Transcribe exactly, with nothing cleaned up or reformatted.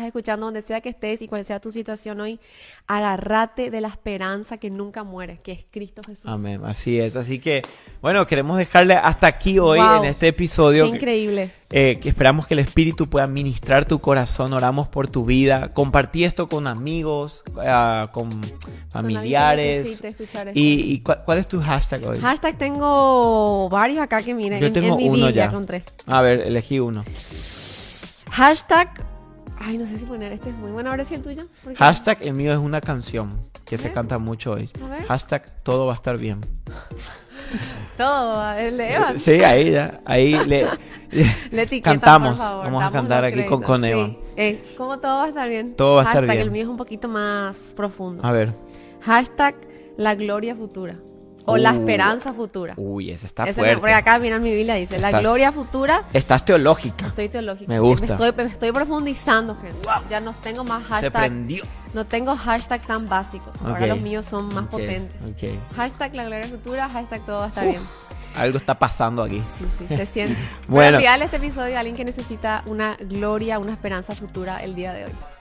estás escuchando, donde sea que estés y cual sea tu situación hoy, agárrate de la esperanza que nunca muere, que es Cristo Jesús. Amén, así es. Así que, bueno, queremos dejarle hasta aquí hoy Wow, en este episodio. Qué increíble. Eh, que esperamos que el Espíritu pueda ministrar tu corazón. Oramos por tu vida. Compartí esto con amigos, uh, con familiares. Con esto. ¿Y, y cuál, cuál es tu hashtag hoy? Hashtag tengo varios acá que miren. Yo en, tengo en mi uno Biblia ya. con tres. A ver, elegí uno. Hashtag. Ay, no sé si poner este es muy bueno. Ahora sí el tuyo. ¿Por qué? Hashtag el mío es una canción que se ¿Eh? canta mucho hoy. A ver. Hashtag todo va a estar bien. Todo, el de Evan. Sí, ahí ya. Ahí le, Le etiquetan, cantamos. por favor. Vamos a Damos cantar los aquí créditos. con, con Sí. Evan. Eh, ¿Cómo todo va a estar bien? Todo va a estar Hashtag, bien. el mío es un poquito más profundo. A ver. Hashtag la gloria futura. O la Uh. esperanza futura. Uy, ese está Ese fuerte. me, porque acá, mira en mi Biblia, dice la Estás- gloria futura. Estás teológica. Estoy teológica. Me gusta. Me estoy, me estoy profundizando, gente. Ya no tengo más Se hashtag. prendió. No tengo hashtag tan básicos. Ahora Ok. los míos son más Ok, potentes. ok. Hashtag la gloria futura, hashtag todo va a estar bien. Algo está pasando aquí. Sí, sí, se siente. Bueno. Voy a enviarle este episodio a alguien que necesita una gloria, una esperanza futura el día de hoy.